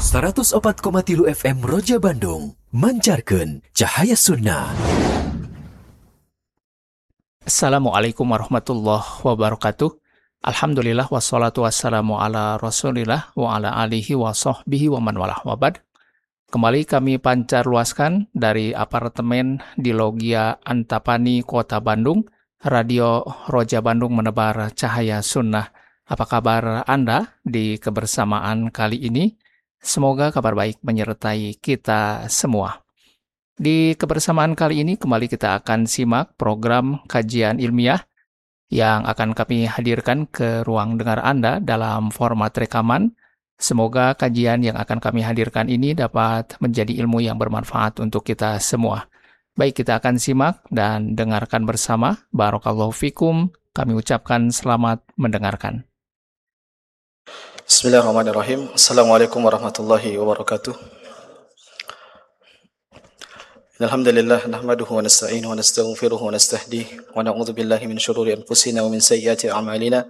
104,3 FM Roja Bandung mancarkan cahaya sunnah. Assalamualaikum warahmatullahi wabarakatuh. Alhamdulillah wassalatu wassalamu ala rasulillah wa ala alihi wa sahbihi wa man walah wabad. Kembali kami pancar luaskan dari apartemen di Logia Antapani, Kota Bandung. Radio Roja Bandung menebar cahaya sunnah. Apa kabar Anda di kebersamaan kali ini? Semoga kabar baik menyertai kita semua. Di kebersamaan kali ini kembali kita akan simak program kajian ilmiah yang akan kami hadirkan ke ruang dengar Anda dalam format rekaman. Semoga kajian yang akan kami hadirkan ini dapat menjadi ilmu yang bermanfaat untuk kita semua. Baik, kita akan simak dan dengarkan bersama. Barakallahu fikum. Kami ucapkan selamat mendengarkan. Bismillahirrahmanirrahim. Assalamualaikum warahmatullahi wabarakatuh. Alhamdulillah nahmaduhu wa nasta'inuhu wa nastaghfiruhu wa nastahdihi wa na'udzu billahi min shururi anfusina wa min sayyiati a'malina.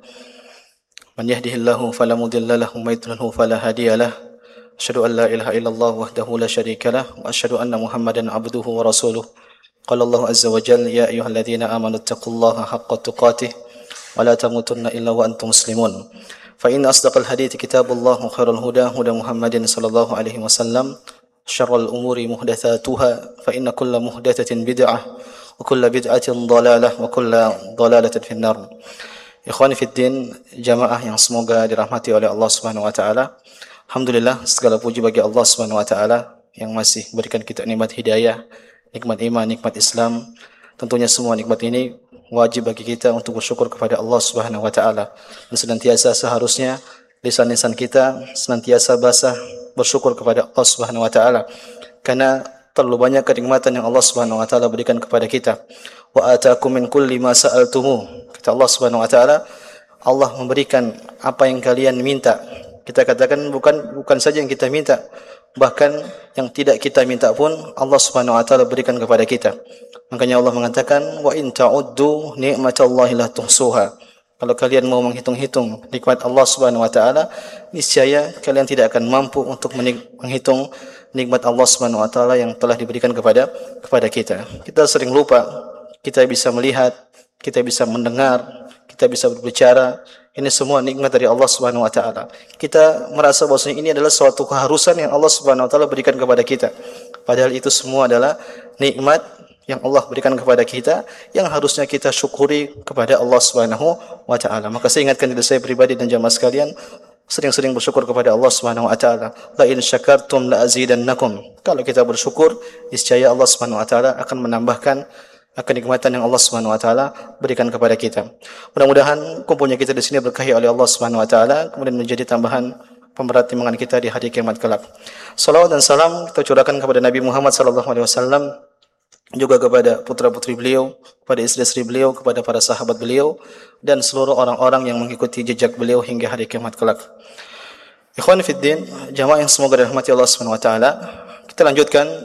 Man yahdihillahu fala mudilla lahu wa may yudlilhu fala hadiya lahu. Asyhadu an la ilaha illallah wahdahu la syarika lahu wa asyhadu anna Muhammadan 'abduhu wa rasuluh. Qala Allah azza wa jalla ya ayyuhalladzina amanu taqullaha haqqa tuqatih wa la tamutunna illa wa antum muslimun. فإن أصدق الحديث كتاب الله وخير الهدى هدى محمد صلى الله عليه وسلم شر الأمور محدثاتها فإن كل محدثة بدعة وكل بدعة ضلالة وكل ضلالة في النار. Ikhwani fiddin, jamaah yang semoga dirahmati oleh Allah Subhanahu wa taala. Alhamdulillah, segala puji bagi Allah Subhanahu wa taala yang masih berikan kita nikmat hidayah, nikmat iman, nikmat Islam. Tentunya semua nikmat ini wajib bagi kita untuk bersyukur kepada Allah Subhanahu wa taala. Dan senantiasa seharusnya lisan-lisan kita senantiasa basah bersyukur kepada Allah Subhanahu wa taala. Karena terlalu banyak kenikmatan yang Allah Subhanahu wa taala berikan kepada kita. Wa ataakum min kulli ma sa'altumu. Kata Allah Subhanahu wa taala, Allah memberikan apa yang kalian minta. Kita katakan bukan saja yang kita minta, bahkan yang tidak kita minta pun Allah Subhanahu wa taala berikan kepada kita. Makanya Allah mengatakan wa in ta'uddu ni'matallahi la tuhsuha. Kalau kalian mau menghitung-hitung nikmat Allah Subhanahu wa taala, niscaya kalian tidak akan mampu untuk menghitung nikmat Allah Subhanahu wa taala yang telah diberikan kepada kita. Kita sering lupa, kita bisa melihat, kita bisa mendengar, kita bisa berbicara. Ini semua nikmat dari Allah Subhanahu wa taala. Kita merasa bahwasanya ini adalah suatu keharusan yang Allah Subhanahu wa taala berikan kepada kita. Padahal itu semua adalah nikmat yang Allah berikan kepada kita yang harusnya kita syukuri kepada Allah Subhanahu wa taala. Maka saya ingatkan diri saya pribadi dan jamaah sekalian, sering-sering bersyukur kepada Allah Subhanahu wa taala. La in syakartum la azidannakum. Kalau kita bersyukur, niscaya Allah Subhanahu wa taala akan menambahkan kenikmatan yang Allah Subhanahu wa taala berikan kepada kita. Mudah-mudahan kumpulnya kita di sini berkahi oleh Allah Subhanahu wa taala, kemudian menjadi tambahan pemberat timbangan kita di hari kiamat kelak. Salawat dan salam kita curahkan kepada Nabi Muhammad sallallahu alaihi wasallam, juga kepada putra-putri beliau, kepada istri-istri beliau, kepada para sahabat beliau dan seluruh orang-orang yang mengikuti jejak beliau hingga hari kiamat kelak. Ikhwan fiddin, jamaah yang semoga dirahmati Allah Subhanahu wa taala, kita lanjutkan